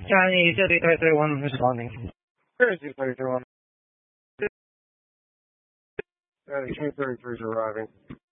Johnny, 0331 responding. Currency 331. 2333 is arriving.